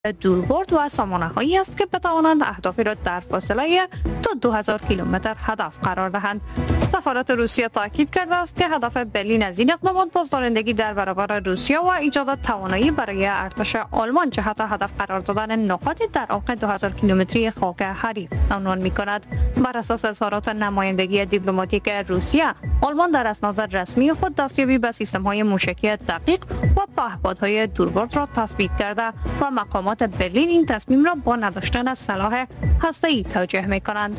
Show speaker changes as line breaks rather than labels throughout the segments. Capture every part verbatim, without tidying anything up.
دوربرد و سامانه‌هایی است که بتوانند اهدافی را در فاصله تا دو هزار کیلومتر هدف قرار دهند. سفارت روسیه تاکید کرده است که هدف برلین از این اقدامات بازدارندگی در برابر روسیه و ایجاد توانایی برای ارتش آلمان جهت هدف قرار دادن نقاطی در عمق دو هزار کیلومتری خاک حریف عنوان می‌کند. بر اساس اظهارات نمایندگی دیپلماتیک روسیه، آلمان در اسناد رسمی خود دستیابی به سیستم‌های موشکی دقیق و پهپادهای دوربرد را تثبیت کرده و مقامات برلین این تصمیم را با نداشتن سلاح هسته‌ای توجیه می‌کنند.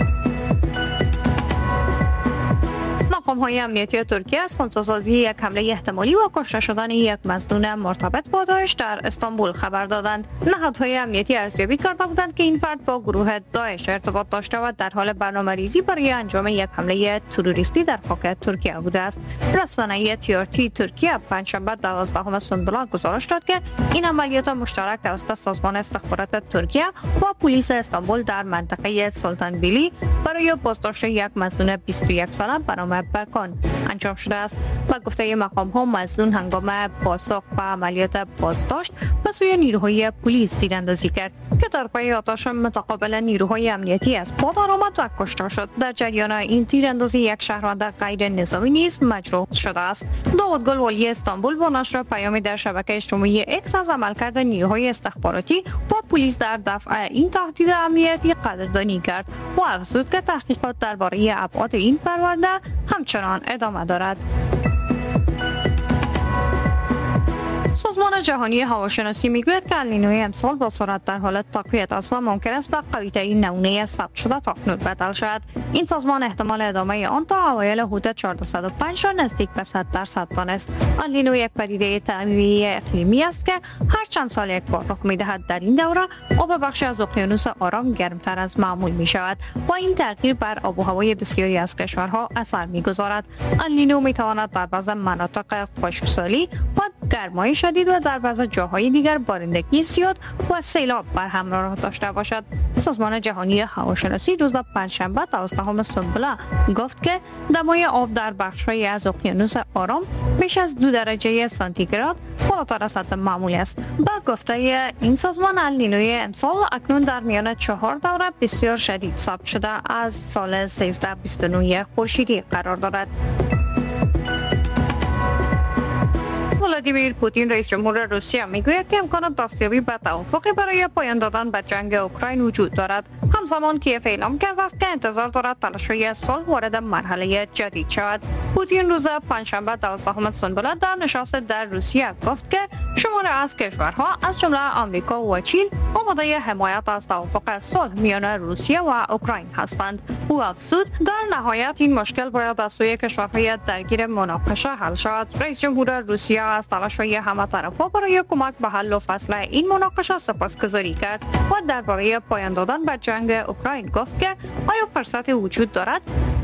مقام‌های امنیتی ترکیه از خنثی‌سازی یک حمله احتمالی و کشته شدن یک مظنون مرتبط با داعش در استانبول خبر دادند. نهادهای امنیتی ارزیابی کرده بودند که این فرد با گروه داعش ارتباط داشته و در حال برنامه‌ریزی برای انجام یک حمله تروریستی در خاک ترکیه بوده است. رسانه تی آر تی ترکیه پنجشنبه دوازدهم سنبله گزارش داد که این عملیات مشترک توسط سازمان استخبارات ترکیه و پلیس استانبول در منطقه سلطان بیلی برای بازداشت یک مظنون بیست و یک ساله به نام برکان انجام شده است. با گفته مقام ها مظنون هنگام پاسخ به عملیات بازداشت به سوی نیروهای پلیس تیراندازی کرد که در پی آتش متقابل نیروهای امنیتی از پا درآمد و کشته شد. در جریان این تیراندازی یک شهروند غیر نظامی نیز مجروح شده است. داوود گل والی استانبول با نشر پیامی در شبکه اجتماعی اکس از عملکرد نیروهای استخباراتی و پلیس در دفع این تهدید امنیتی قدردانی کرد و افزود که تحقیقات درباره ابعاد این پرونده همچنان ادامه دارد. سازمان جهانی هواشناسی میگوید که النینوی امسال با سرعت در حالت تقویت است و ممکن است به قوی‌ترین نمونه ثبت شده تا اکنون بدل شود. این سازمان احتمال ادامه آن تا اوایل حدود چهارصد و پنج را نزدیک به صد درصد دانست. النینو یک پدیده طبیعی اقلیمی است که هر چند سال یک بار رخ می‌دهد. در این دوره آب بخشی از اقیانوس آرام گرمتر از معمول می‌شود و این تغییر بر آب و هوای بسیاری از کشورها اثر می‌گذارد. النینو می‌تواند در بعضی مناطق خشکسالی و گرمای شدید و در بعضی جاهای دیگر بارندگی زیاد و سیلاب بر همراه داشته باشد. سازمان جهانی هواشناسی روز پنجشنبه دوازدهم سنبله گفت که دمای آب در بخش‌هایی از اقیانوس آرام بیش از دو درجه سانتیگراد بالاتر از حد معمول است. با گفته این سازمان النینوی امسال اکنون در میان چهار دوره بسیار شدید ثبت شده از سال سیزده بیست و نه خورشیدی قرار دارد. ولادیمیر پوتین رئیس جمهور روسیه میگوید که امکان دستیابی به توافقی برای پایان دادن به جنگ اوکراین وجود دارد. همزمان کیف اعلام کرده است که انتظار دارد تلاش‌های صلح وارد مرحله جدید شود. پوتین روز پنجشنبه دوازدهم سنبله در نشست در روسیه گفت که شماری از کشورها از جمله آمریکا و چین آماده حمایت از توافق صلح میان روسیه و اوکراین هستند. او افزود در نهایت این مشکل باید از سوی کشورهای درگیر مناقشه حل شود. رئیس جمهور روسیه از تلاش‌های همه طرفا برای کمک به حل و فصل این مناقشه سپاسگزاری کرد و درباره پایان دادن به جنگ اوکراین گفت که آیا فرصتی وجود دارد؟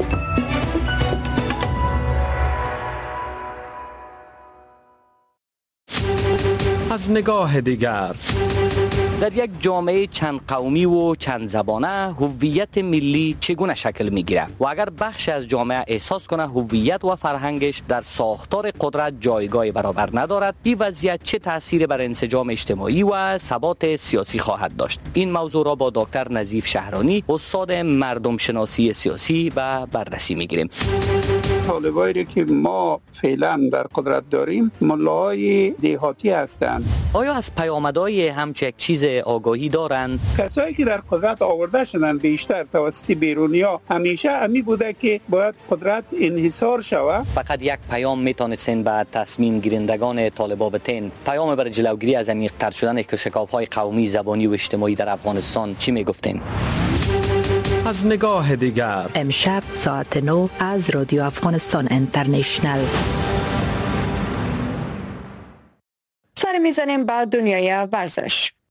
از نگاه دیگر
در یک جامعه چند قومی و چند زبانه هویت ملی چگونه شکل میگیره و اگر بخش از جامعه احساس کنه هویت و فرهنگش در ساختار قدرت جایگاه برابر ندارد، این وضعیت چه تأثیری بر انسجام اجتماعی و ثبات سیاسی خواهد داشت؟ این موضوع را با دکتر نظیف شهرانی استاد مردم شناسی سیاسی و بررسی میگیریم.
طالبایی که ما فعلا در قدرت داریم ملاهای دهاتی هستند.
آیا از پیامدهای همچه یک چیز آگاهی دارند؟
کسایی که در قدرت آورده شدن بیشتر توسط بیرونیا همیشه همی بوده که باید قدرت انحصار شود.
فقط یک پیام میتونستین به تصمیم گیرندگان طالبا بتین. پیام برای جلوگیری از عمیق‌تر شدن شکاف‌های قومی، زبانی و اجتماعی در افغانستان چی میگفتین؟
از نگاه دیگر
امشب ساعت نه از رادیو افغانستان اینترنشنل.
سر میزنیم به دنیای ورزش.